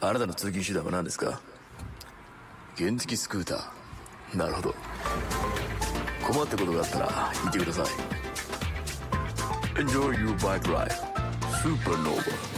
あなたの通勤手段は何ですか？原付スクーター。なるほど。困ったことがあったら言ってください。Enjoy your bike ride. Supernova.